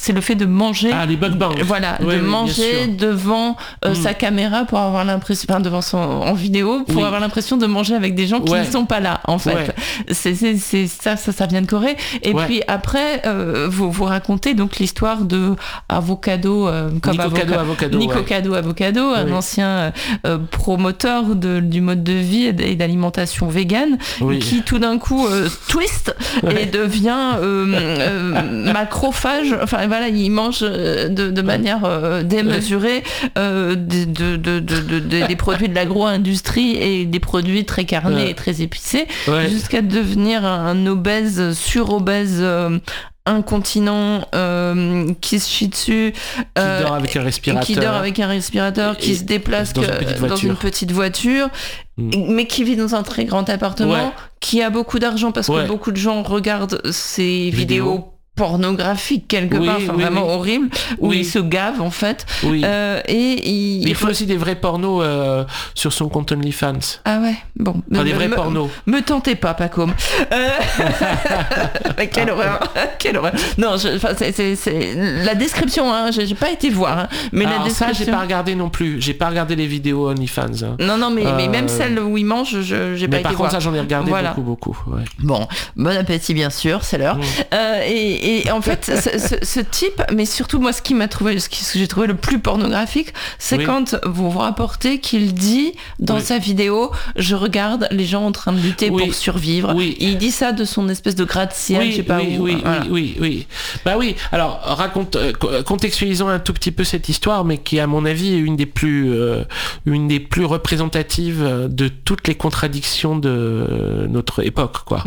c'est le fait de manger. Ah, les mukbangs. Voilà, de manger devant sa caméra pour avoir l'impression, enfin devant en vidéo pour avoir l'impression de manger avec des gens qui ne sont pas là en fait. C'est ça vient de Corée. Et puis après, vous racontez donc l'histoire de Avocado, Nico Avocado, un ancien promoteur du mode de vie et d'alimentation végane, qui tout d'un coup twist et devient macrophage. Enfin voilà, il mange de manière démesurée des produits de l'agro-industrie et des produits très carnés et très épicés, jusqu'à devenir un obèse, surobèse, incontinent, qui se chie dessus, qui dort avec un respirateur, qui se déplace dans une petite voiture, mais qui vit dans un très grand appartement, qui a beaucoup d'argent parce que beaucoup de gens regardent ces vidéos pornographique quelque part, vraiment horrible, où il se gave en fait. Et il faut aussi des vrais pornos sur son compte OnlyFans. Ah ouais, bon. Enfin, des vrais pornos. Me tentez pas, Pacôme. Quelle horreur. Non, c'est la description, hein, j'ai pas été voir. Hein, mais alors, la description... ça, j'ai pas regardé non plus. J'ai pas regardé les vidéos OnlyFans. Hein. Non, mais même celle où il mange, j'ai pas été voir. Mais par contre, ça, j'en ai regardé beaucoup. Ouais. Bon appétit, bien sûr, c'est l'heure. Et en fait, ce type, mais surtout moi, ce que j'ai trouvé le plus pornographique, c'est quand vous vous rapportez qu'il dit dans sa vidéo, je regarde les gens en train de lutter pour survivre. Il dit ça de son espèce de gratte-ciel, je sais pas où. Oui. Bah oui. Alors contextualisons un tout petit peu cette histoire, mais qui, à mon avis, est une des plus représentatives de toutes les contradictions de notre époque, quoi.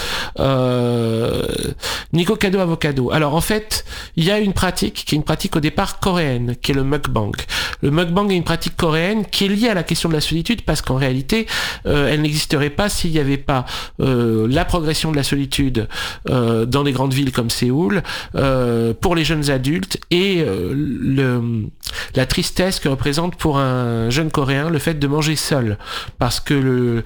Nico Avocado. Alors en fait, il y a une pratique qui est une pratique au départ coréenne, qui est le mukbang. Le mukbang est une pratique coréenne qui est liée à la question de la solitude, parce qu'en réalité, elle n'existerait pas s'il n'y avait pas la progression de la solitude dans des grandes villes comme Séoul, pour les jeunes adultes, et la tristesse que représente pour un jeune Coréen le fait de manger seul, parce que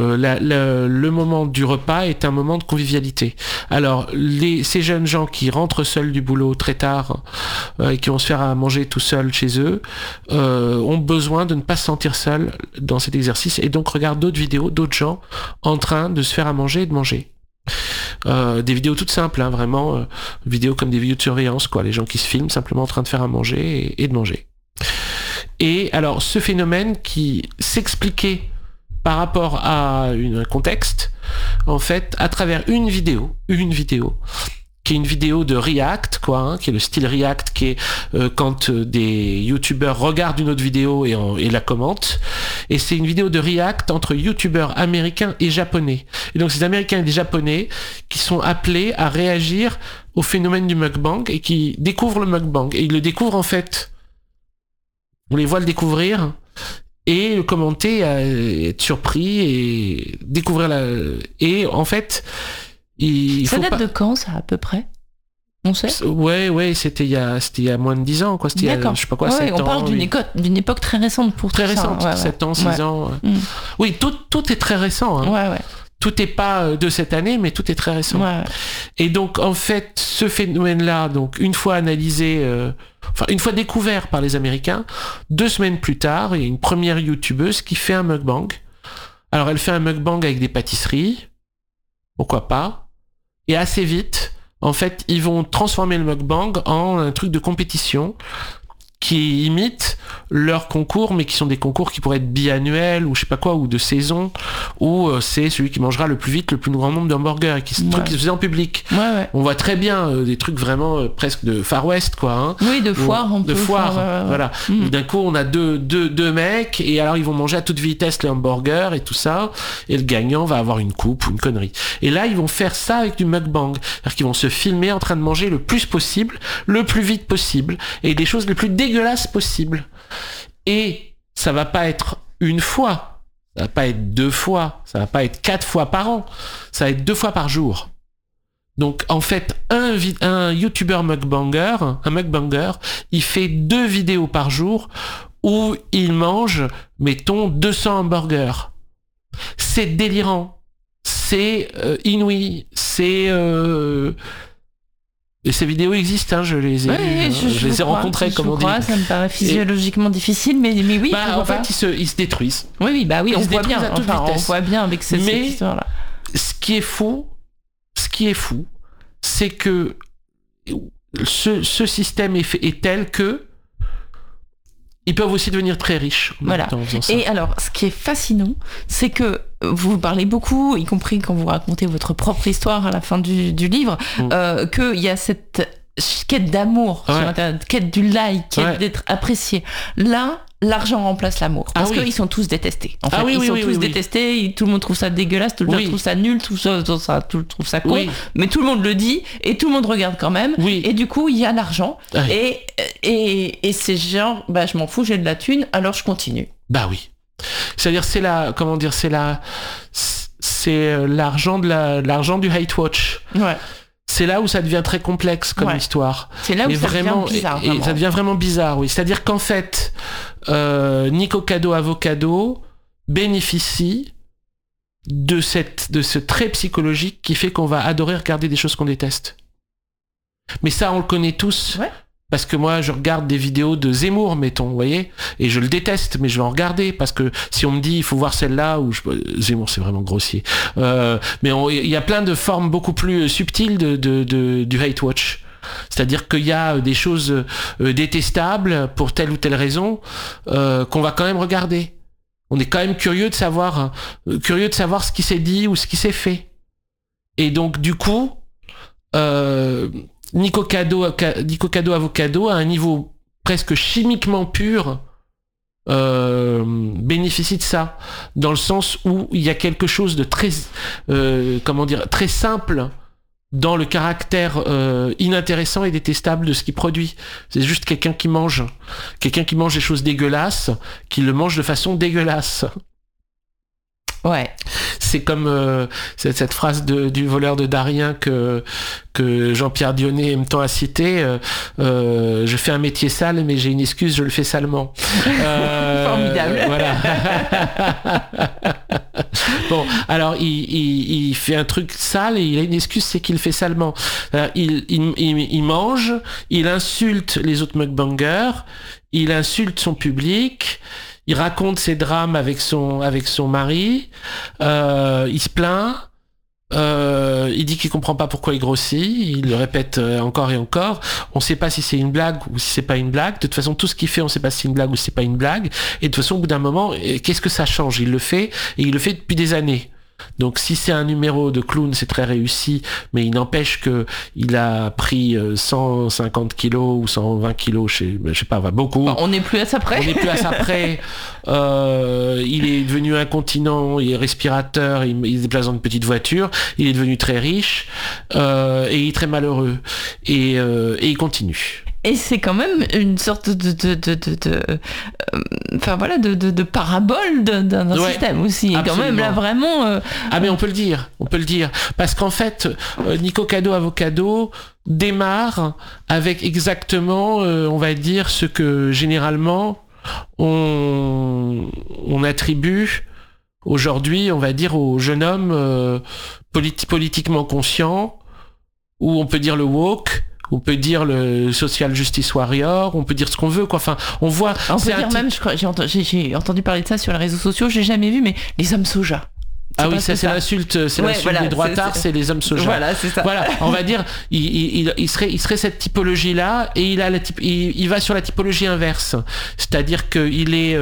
le moment du repas est un moment de convivialité. Alors ces jeunes gens qui rentrent seuls du boulot très tard et qui vont se faire à manger tout seuls chez eux ont besoin de ne pas se sentir seuls dans cet exercice, et donc regardent d'autres vidéos, d'autres gens en train de se faire à manger et de manger. Des vidéos toutes simples, hein, vraiment vidéos comme des vidéos de surveillance, quoi, les gens qui se filment simplement en train de faire à manger et de manger. Et alors ce phénomène qui s'expliquait par rapport à un contexte, en fait, à travers une vidéo qui est une vidéo de React, quoi, hein, qui est le style React, qui est quand des youtubeurs regardent une autre vidéo et la commentent. Et c'est une vidéo de React entre youtubeurs américains et japonais. Et donc ces américains et des japonais qui sont appelés à réagir au phénomène du mukbang et qui découvrent le mukbang. Et ils le découvrent en fait. On les voit le découvrir et le commenter, être surpris et découvrir et en fait, ça date de quand, ça, à peu près? On sait? Ouais, c'était il y a moins de 10 ans, quoi. C'était D'accord. Je sais pas quoi, 7 ans. On parle d'une époque très récente pour très tout récente, ça. 7 ans, 6 ans. Oui, tout est très récent. Hein. Tout n'est pas de cette année, mais tout est très récent. Et donc, en fait, ce phénomène-là, donc, une fois analysé, une fois découvert par les Américains, 2 semaines plus tard, il y a une première youtubeuse qui fait un mukbang. Alors, elle fait un mukbang avec des pâtisseries. Pourquoi pas? Et assez vite, en fait, ils vont transformer le mukbang en un truc de compétition qui imitent leurs concours, mais qui sont des concours qui pourraient être biannuels ou je sais pas quoi, ou de saison, où c'est celui qui mangera le plus vite le plus grand nombre d'hamburgers, et qui se faisait en public. On voit très bien des trucs vraiment presque de Far West, quoi. Hein, oui, de foire, un peu. De foire, voilà. D'un coup, on a deux mecs, et alors ils vont manger à toute vitesse les hamburgers et tout ça, et le gagnant va avoir une coupe ou une connerie. Et là, ils vont faire ça avec du mukbang, c'est-à-dire qu'ils vont se filmer en train de manger le plus possible, le plus vite possible, et des choses les plus dégueulasses possibles. Et ça va pas être une fois, ça va pas être 2 fois, ça va pas être 4 fois par an, ça va être 2 fois par jour. Donc en fait, un youtubeur mukbanger, il fait 2 vidéos par jour où il mange, mettons, 200 hamburgers. C'est délirant, c'est inouï, c'est Et ces vidéos existent, hein, je les ai, je les ai rencontrées, comme on dit. Ça me paraît physiologiquement difficile, mais oui. En fait, ils se détruisent. Oui, on voit bien. On voit bien avec cette histoire-là. Ce qui est fou, c'est que ce système est tel que ils peuvent aussi devenir très riches. Voilà. Et alors, ce qui est fascinant, c'est que vous parlez beaucoup, y compris quand vous racontez votre propre histoire à la fin du livre, qu'il y a cette quête d'amour sur Internet, quête du like, quête d'être apprécié. Là, l'argent remplace l'amour. Parce qu'ils sont tous détestés. En fait, ils sont tous détestés, tout le monde trouve ça dégueulasse, tout le monde trouve ça nul, tout le monde trouve ça con, mais tout le monde le dit, et tout le monde regarde quand même, et du coup, il y a l'argent, et c'est genre, je m'en fous, j'ai de la thune, alors je continue. Bah oui. C'est-à-dire, c'est l'argent du hate watch. Ouais. C'est là où ça devient très complexe comme histoire. C'est là où ça devient bizarre. Et ça devient vraiment bizarre, oui. C'est-à-dire qu'en fait, Nikocado Avocado bénéficie de ce trait psychologique qui fait qu'on va adorer regarder des choses qu'on déteste. Mais ça, on le connaît tous. Ouais. Parce que moi, je regarde des vidéos de Zemmour, mettons, vous voyez, et je le déteste, mais je vais en regarder, parce que si on me dit, il faut voir celle-là, Zemmour, c'est vraiment grossier. Mais il y a plein de formes beaucoup plus subtiles du hate watch. C'est-à-dire qu'il y a des choses détestables pour telle ou telle raison qu'on va quand même regarder. On est quand même curieux de savoir ce qui s'est dit ou ce qui s'est fait. Et donc, du coup, Nikocado Avocado à un niveau presque chimiquement pur bénéficie de ça, dans le sens où il y a quelque chose de très très simple dans le caractère inintéressant et détestable de ce qu'il produit. C'est juste quelqu'un qui mange des choses dégueulasses, qui le mange de façon dégueulasse. Ouais. C'est comme cette phrase du voleur de Darien que Jean-Pierre Dionnet aime tant à citer. Je fais un métier sale, mais j'ai une excuse, je le fais salement. Formidable. Voilà. Bon, alors il fait un truc sale et il a une excuse, c'est qu'il le fait salement. Il mange, il insulte les autres mukbangers, il insulte son public. Il raconte ses drames avec son mari, il se plaint, il dit qu'il comprend pas pourquoi il grossit, il le répète encore et encore, on sait pas si c'est une blague ou si c'est pas une blague, de toute façon tout ce qu'il fait on sait pas si c'est une blague ou si c'est pas une blague, et de toute façon au bout d'un moment, qu'est-ce que ça change? Il le fait, et il le fait depuis des années. Donc si c'est un numéro de clown, c'est très réussi, mais il n'empêche que il a pris 150 kilos ou 120 kilos, je sais pas, beaucoup. On n'est plus à ça près. Il est devenu incontinent, il est respirateur, il se déplace dans une petite voiture, il est devenu très riche, et il est très malheureux. Et il continue. Et c'est quand même une sorte de parabole d'un système aussi. Absolument. Quand même là vraiment. Mais on peut le dire, parce qu'en fait, Nikocado Avocado démarre avec exactement, on va dire, ce que généralement on attribue aujourd'hui, on va dire, au jeune homme politiquement conscient, ou on peut dire le woke. On peut dire le social justice warrior, on peut dire ce qu'on veut, quoi. Enfin, on voit. On peut dire même, je crois, j'ai entendu parler de ça sur les réseaux sociaux, j'ai jamais vu, mais les hommes soja. Ah oui, ça c'est l'insulte, des droitards, c'est les hommes soja. Voilà, c'est ça. Voilà, on va dire, il serait cette typologie-là, et il va sur la typologie inverse, c'est-à-dire qu'il est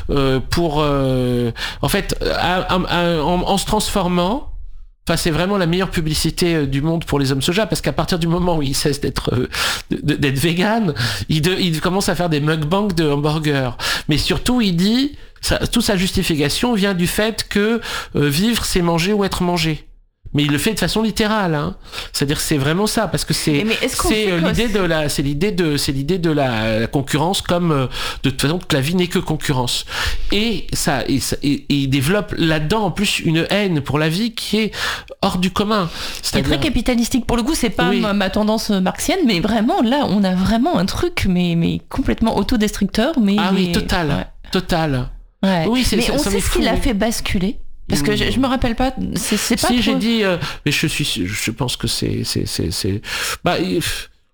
en fait, en se transformant. Enfin, c'est vraiment la meilleure publicité du monde pour les hommes soja, parce qu'à partir du moment où il cesse d'être vegan, il commence à faire des mukbangs de hamburgers. Mais surtout, il dit, toute sa justification vient du fait que vivre, c'est manger ou être mangé. Mais il le fait de façon littérale, hein. C'est-à-dire que c'est vraiment ça, parce que c'est l'idée de la concurrence, comme de toute façon que la vie n'est que concurrence. Et il développe là-dedans en plus une haine pour la vie qui est hors du commun. C'est très capitalistique pour le coup, c'est pas ma tendance marxienne, mais vraiment là on a vraiment un truc mais complètement autodestructeur. Total, ouais. Total. Ouais. Oui, mais on sait ce qui l'a fait basculer. Parce que je me rappelle pas, c'est pas. Si j'ai dit, mais je pense que c'est.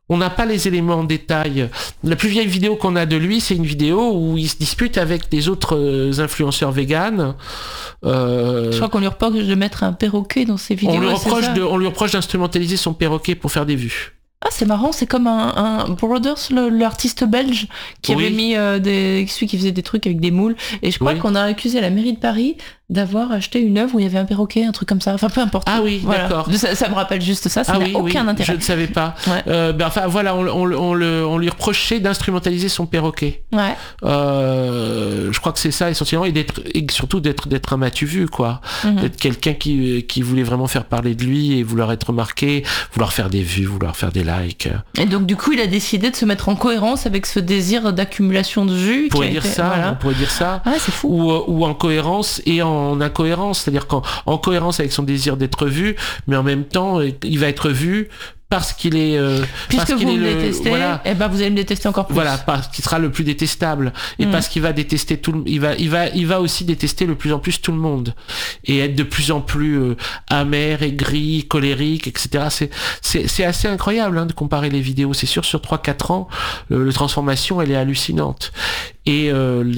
on n'a pas les éléments en détail. La plus vieille vidéo qu'on a de lui, c'est une vidéo où il se dispute avec des autres influenceurs véganes. Je crois qu'on lui reproche de mettre un perroquet dans ses vidéos. On lui reproche d'instrumentaliser son perroquet pour faire des vues. Ah, c'est marrant, c'est comme un Brothers, l'artiste belge, qui avait mis celui qui faisait des trucs avec des moules. Et je crois qu'on a accusé la mairie de Paris d'avoir acheté une œuvre où il y avait un perroquet, un truc comme ça. Enfin, peu importe. Ah oui, voilà. D'accord. Ça me rappelle juste ça, n'a aucun intérêt. Je ne savais pas. Ouais. Enfin, voilà, on lui reprochait d'instrumentaliser son perroquet. Ouais. Je crois que c'est ça, essentiellement, et surtout d'être un m'as-tu vu, quoi. D'être quelqu'un qui voulait vraiment faire parler de lui et vouloir être remarqué, vouloir faire des vues, vouloir faire des likes. Et donc, du coup, il a décidé de se mettre en cohérence avec ce désir d'accumulation de vues. On pourrait dire ça. Ah, c'est fou. Ou en cohérence et en incohérence, c'est-à-dire qu'en cohérence avec son désir d'être vu, mais en même temps, il va être vu parce qu'il est puisque vous me détestez, et ben vous allez me détester encore plus. Voilà, parce qu'il sera le plus détestable et parce qu'il va détester il va aussi détester de plus en plus tout le monde et être de plus en plus amer, aigri, colérique, etc. C'est assez incroyable de comparer les vidéos. C'est sûr, sur 3-4 ans, la transformation elle est hallucinante et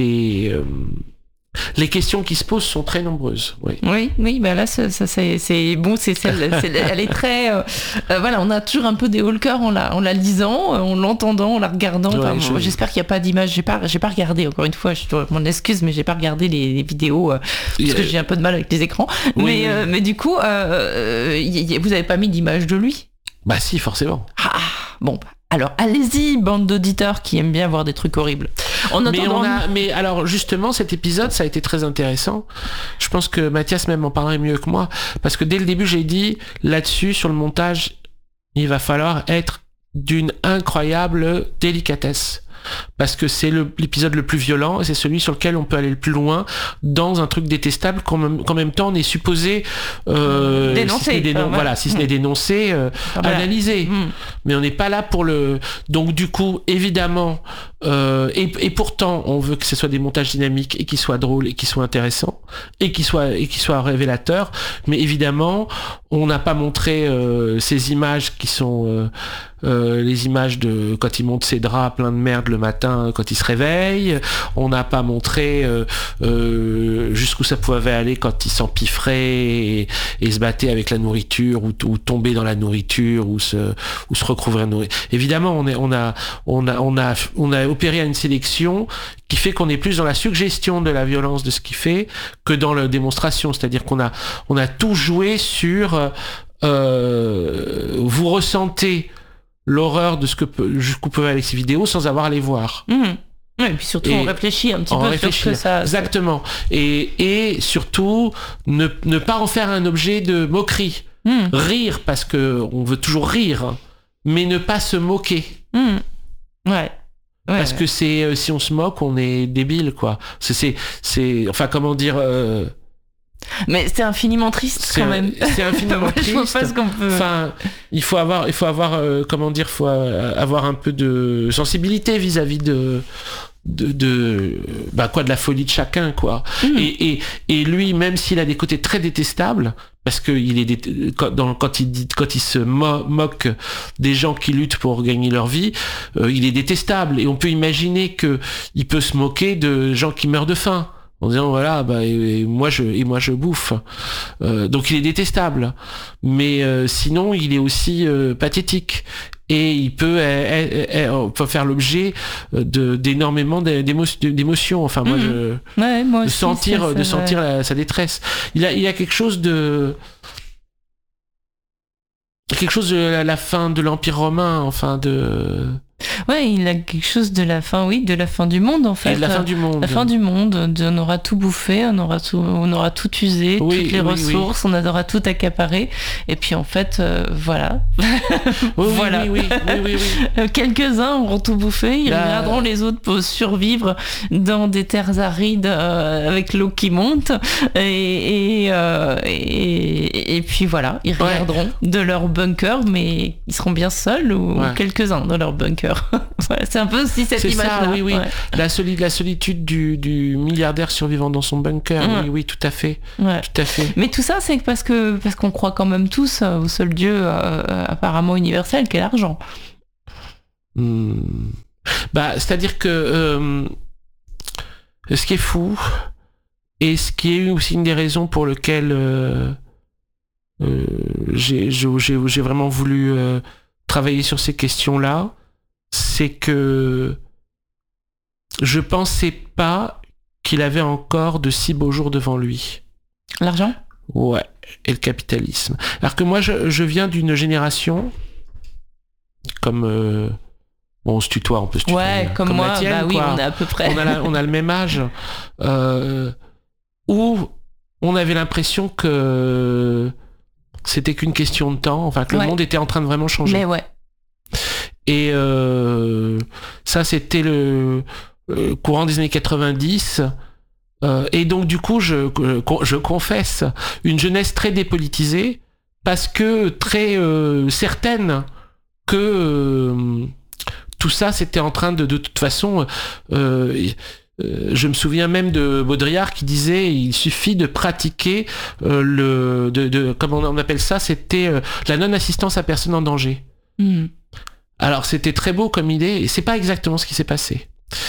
les questions qui se posent sont très nombreuses. Oui, ben là, c'est bon, elle est très. Voilà, on a toujours un peu des hauts le cœur en la lisant, en l'entendant, en la regardant. J'espère qu'il n'y a pas d'image. J'ai pas regardé. Encore une fois, je m'en excuse, mais j'ai pas regardé les vidéos parce que j'ai un peu de mal avec les écrans. Mais du coup, vous avez pas mis d'image de lui? Bah si, forcément. Bon. Alors, allez-y, bande d'auditeurs qui aiment bien voir des trucs horribles. Mais alors, justement, cet épisode, ça a été très intéressant. Je pense que Mathias même en parlerait mieux que moi. Parce que dès le début, j'ai dit, là-dessus, sur le montage, il va falloir être d'une incroyable délicatesse. Parce que c'est l'épisode le plus violent et c'est celui sur lequel on peut aller le plus loin dans un truc détestable qu'en même temps on est supposé dénoncer. Si ce n'est dénoncer, analyser. Mais on n'est pas là pour le... Donc du coup, évidemment, et pourtant on veut que ce soit des montages dynamiques et qu'ils soient drôles et qu'ils soient intéressants et qu'ils soient révélateurs. Mais évidemment, on n'a pas montré ces images qui sont... les images de quand il monte ses draps plein de merde le matin quand il se réveille. On n'a pas montré jusqu'où ça pouvait aller quand il s'empiffrait et se battait avec la nourriture ou tomber dans la nourriture ou se recouvrir de nourriture. Évidemment, on a opéré une sélection qui fait qu'on est plus dans la suggestion de la violence de ce qu'il fait que dans la démonstration. C'est-à-dire qu'on a tout joué sur vous ressentez l'horreur de jusqu'où peuvent aller ces vidéos sans avoir à les voir. Et puis surtout on réfléchit un petit peu sur ce que ça... Exactement. Et surtout ne pas en faire un objet de moquerie. Rire parce que on veut toujours rire, mais ne pas se moquer. Parce que c'est si on se moque, on est débile, quoi. C'est enfin comment dire. Mais c'est infiniment triste quand même. C'est infiniment triste. Je vois pas ce qu'on peut. Enfin, il faut avoir comment dire, faut avoir un peu de sensibilité vis-à-vis de la folie de chacun, quoi. Et lui, même s'il a des côtés très détestables, parce que quand il se moque des gens qui luttent pour gagner leur vie, il est détestable. Et on peut imaginer que il peut se moquer de gens qui meurent de faim. En disant voilà et moi je bouffe, donc il est détestable, mais sinon il est aussi pathétique et il peut faire l'objet d'énormément d'émotions. Enfin moi de sentir sa détresse. Il y a quelque chose de la fin de l'Empire romain, enfin de... Ouais, il a quelque chose de la fin du monde en fait. Et de la fin du monde. La fin du monde, on aura tout bouffé, on aura tout usé, toutes les ressources, on aura tout accaparé. Et puis en fait, voilà. Voilà. Oui. Quelques-uns auront tout bouffé, ils regarderont les autres pour survivre dans des terres arides avec l'eau qui monte. Et puis voilà, ils regarderont de leur bunker, mais ils seront bien seuls ou quelques-uns dans leur bunker. Voilà, c'est un peu aussi cette image-là. Oui. Ouais. La solitude du milliardaire survivant dans son bunker. Oui, tout à fait. Ouais. Tout à fait. Mais tout ça, c'est parce qu'on croit quand même tous au seul Dieu apparemment universel qu'est l'argent. C'est-à-dire que ce qui est fou, et ce qui est aussi une des raisons pour lesquelles j'ai vraiment voulu travailler sur ces questions-là, c'est que je pensais pas qu'il avait encore de si beaux jours devant lui. L'argent ? Ouais, et le capitalisme. Alors que moi, je viens d'une génération comme... on se tutoie, on peut se tutoyer. Ouais, comme moi, la tienne, oui, on est à peu près. On a le même âge. Où on avait l'impression que c'était qu'une question de temps, enfin que le monde était en train de vraiment changer. Mais ouais. Et ça, c'était le courant des années 90. Et donc, du coup, je confesse une jeunesse très dépolitisée, parce que très certaine que tout ça, c'était en train de toute façon... je me souviens même de Baudrillard qui disait il suffit de pratiquer comment on appelle ça, c'était la non-assistance à personne en danger. Alors c'était très beau comme idée, et c'est pas exactement ce qui s'est passé.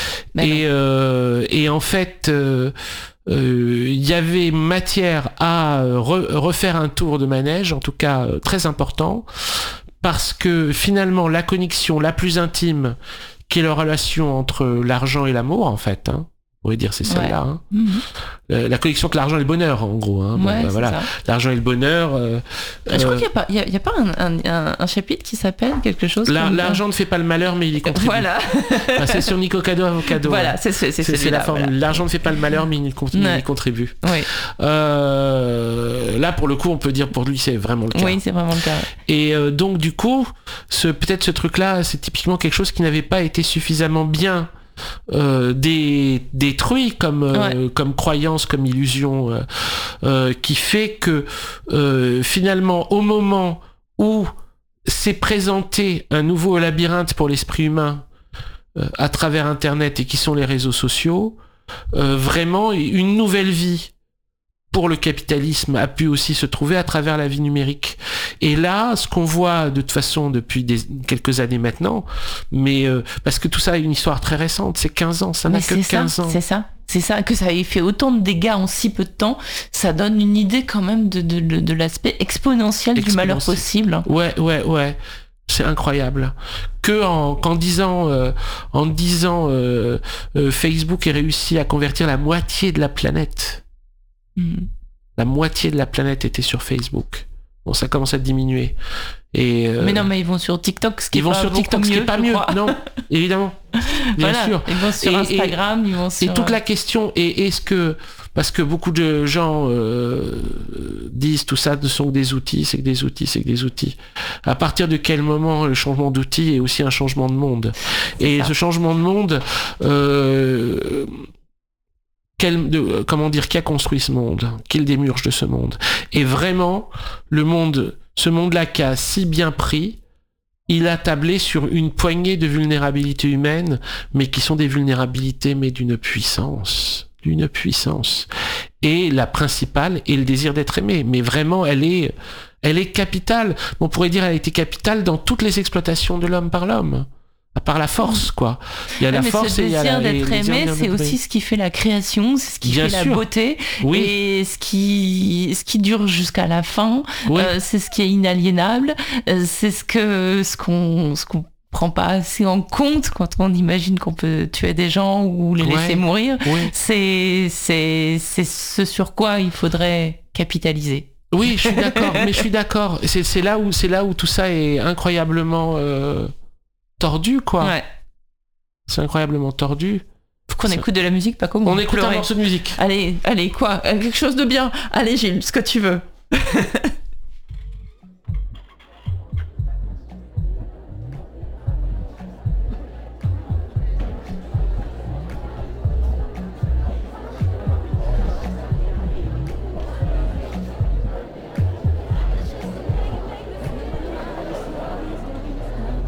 Et en fait il y avait matière à refaire un tour de manège, en tout cas très important, parce que finalement la connexion la plus intime, qui est la relation entre l'argent et l'amour, en fait, on pourrait dire c'est celle-là. La connexion entre l'argent et le bonheur, en gros. Voilà. L'argent et le bonheur. Je crois qu'il n'y a pas un chapitre qui s'appelle quelque chose l'argent ne fait pas le malheur, mais il y contribue. Voilà. C'est sur Nicocado Avocado. Voilà, c'est la formule. Voilà. L'argent ne fait pas le malheur, mais il y contribue. Oui. Là, pour le coup, on peut dire pour lui, c'est vraiment le cas. Oui, c'est vraiment le cas. Et donc, du coup, peut-être ce truc-là, c'est typiquement quelque chose qui n'avait pas été suffisamment bien détruit comme croyance, comme illusion, qui fait que finalement, au moment où s'est présenté un nouveau labyrinthe pour l'esprit humain à travers Internet, et qui sont les réseaux sociaux, vraiment une nouvelle vie pour le capitalisme a pu aussi se trouver à travers la vie numérique. Et là, ce qu'on voit de toute façon depuis quelques années maintenant, mais parce que tout ça a une histoire très récente, c'est 15 ans, ça n'a que 15 ans. C'est ça, que ça ait fait autant de dégâts en si peu de temps, ça donne une idée quand même de l'aspect exponentiel du malheur possible. Ouais. C'est incroyable. En disant Facebook a réussi à convertir la moitié de la planète. La moitié de la planète était sur Facebook. Bon, ça commence à diminuer. Mais non, mais ils vont sur TikTok, ce qui est pas mieux. Non, évidemment. Bien sûr. Ils vont sur Instagram, ils vont sur... Et toute la question est-ce que... Parce que beaucoup de gens disent tout ça ne sont que des outils, c'est que des outils. À partir de quel moment le changement d'outil est aussi un changement de monde ? Et ce changement de monde... qui a construit ce monde, qui est le démiurge de ce monde. Et vraiment, ce monde-là qui a si bien pris, il a tablé sur une poignée de vulnérabilités humaines, mais qui sont des vulnérabilités, mais d'une puissance. Et la principale est le désir d'être aimé. Mais vraiment, elle est capitale. On pourrait dire qu'elle a été capitale dans toutes les exploitations de l'homme par l'homme. À part la force, quoi. Il y a la force et il y a le désir d'être aimé, c'est aussi ce qui fait la création, c'est ce qui fait la beauté, et ce qui dure jusqu'à la fin. C'est ce qui est inaliénable. C'est ce qu'on prend pas assez en compte quand on imagine qu'on peut tuer des gens ou les laisser mourir. C'est ce sur quoi il faudrait capitaliser. Oui, je suis d'accord. C'est là où tout ça est incroyablement tordu, quoi. Ouais. C'est incroyablement tordu. Faut qu'on écoute de la musique, pas comme on écoute un morceau de musique. Allez, quoi ? Quelque chose de bien. Allez, Gilles, ce que tu veux.